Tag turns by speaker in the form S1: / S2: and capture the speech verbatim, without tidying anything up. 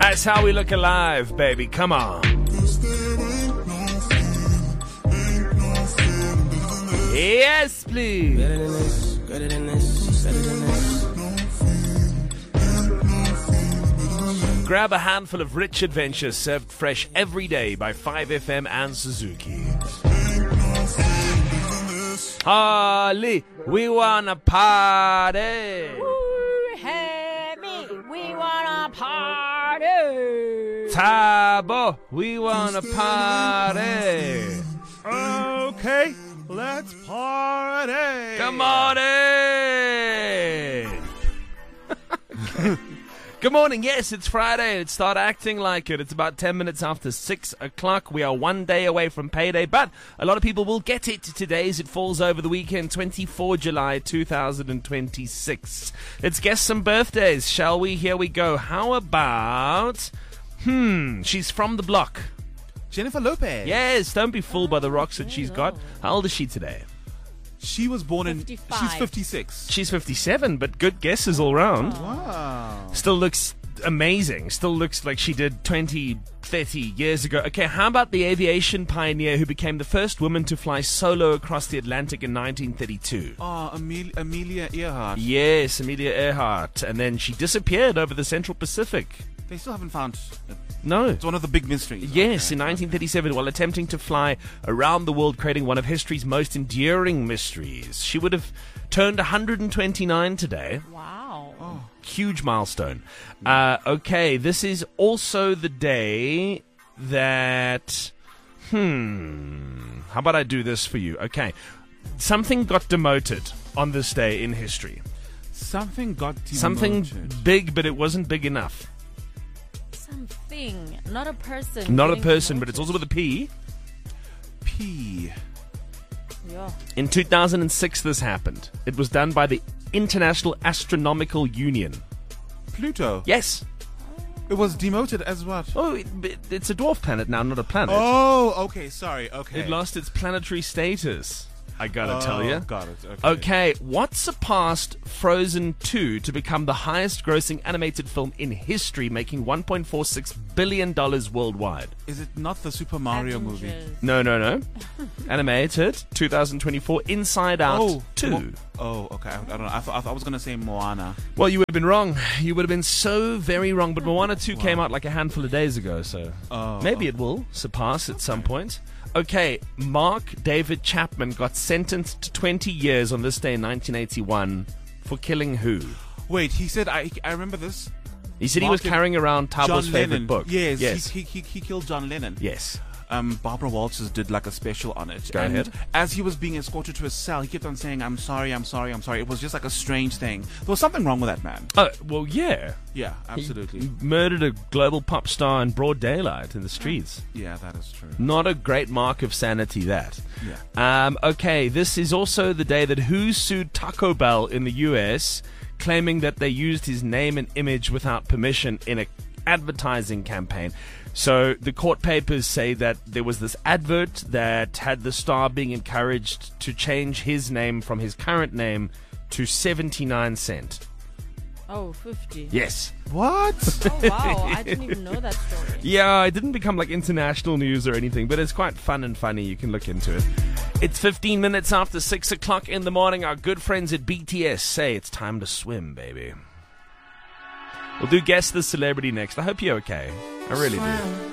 S1: That's how we look alive, baby. Come on. Yes, please.
S2: Better than this, better than this, better than this.
S1: Grab a handful of rich adventures served fresh every day by five F M and Suzuki. Harley, we wanna party.
S3: Ooh, hey, me, we wanna party.
S1: Tabo, we wanna party.
S4: Okay, let's party.
S1: Come on in. Good morning. Yes, it's Friday. Let's start acting like it. It's about ten minutes after six o'clock. We are one day away from payday, but a lot of people will get it today as it falls over the weekend, twenty-fourth of July, two thousand twenty-six. Let's guess some birthdays, shall we? Here we go. How about, hmm, she's from the block.
S4: Jennifer Lopez.
S1: Yes, don't be fooled by the rocks that she's got. How old is she today?
S4: She was born
S3: fifty-five.
S4: in... She's fifty-six.
S1: She's fifty-seven, but good guesses all round.
S4: Wow.
S1: Still looks amazing. Still looks like she did twenty, thirty years ago. Okay, how about the aviation pioneer who became the first woman to fly solo across the Atlantic in nineteen thirty-two?
S4: Oh, Amel- Amelia Earhart.
S1: Yes, Amelia Earhart. And then she disappeared over the Central Pacific.
S4: They still haven't found it.
S1: No.
S4: It's one of the big mysteries.
S1: Yes,
S4: Okay.
S1: in nineteen thirty-seven, while attempting to fly around the world, creating one of history's most enduring mysteries. She would have turned one hundred twenty-nine today.
S3: Wow.
S4: Oh.
S1: Huge milestone. Uh, okay, this is also the day that... Hmm. How about I do this for you? Okay. Something got demoted on this day in history.
S4: Something got demoted.
S1: Something big, but it wasn't big enough.
S3: Something, not a person.
S1: Not a
S3: getting
S1: person, but it's
S3: promoted.
S1: also with a P.
S4: P.
S3: Yeah.
S1: In two thousand six, this happened. It was done by the International Astronomical Union.
S4: Pluto.
S1: Yes.
S4: It was demoted as what?
S1: Oh, it, it- it's a dwarf planet now, not a planet.
S4: Oh, okay. Sorry. Okay.
S1: It lost its planetary status. I gotta
S4: Oh,
S1: tell you.
S4: Got it. Okay.
S1: Okay, what surpassed Frozen two to become the highest grossing animated film in history, making one point four six billion dollars worldwide?
S4: Is it not the Super Mario movie?
S3: Avengers.
S1: No, no, no. Animated, twenty twenty-four, Inside Out
S4: Oh,
S1: two.
S4: Mo- oh, okay. I, I don't know. I, thought, I, thought I was going to say Moana.
S1: Well, you would have been wrong. You would have been so very wrong. But Moana two came out like a handful of days ago, so
S4: Oh,
S1: maybe
S4: oh.
S1: it will surpass at some point. Okay, Mark David Chapman got sentenced to twenty years on this day in nineteen eighty-one for killing who?
S4: Wait, he said, I I remember this.
S1: He said he
S4: Mark
S1: was
S4: David-
S1: carrying around Tabo's
S4: John
S1: favorite
S4: Lennon.
S1: book.
S4: Yes,
S1: yes,
S4: He, he, he, he killed John Lennon.
S1: yes.
S4: Um, Barbara Walters did like a special on it.
S1: Go
S4: and
S1: ahead.
S4: as he was being escorted to his cell, he kept on saying, I'm sorry, I'm sorry, I'm sorry. It was just like a strange thing. There was something wrong with that man.
S1: Oh, well, yeah.
S4: Yeah, absolutely.
S1: He murdered a global pop star in broad daylight in the streets.
S4: Yeah, that is true.
S1: Not a great mark of sanity, that.
S4: Yeah.
S1: Um, okay, this is also the day that Who sued Taco Bell in the U S, claiming that they used his name and image without permission in a advertising campaign. So the court papers say that there was this advert that had the star being encouraged to change his name from his current name to seventy-nine cent.
S3: Oh, fifty.
S1: Yes.
S4: What?
S3: Oh, wow. I didn't even know that story.
S1: Yeah, it didn't become like international news or anything, but it's quite fun and funny. You can look into it. It's fifteen minutes after six o'clock in the morning. Our good friends at B T S say it's time to swim, baby. We'll do Guess the Celebrity next. I hope you're okay. I really do.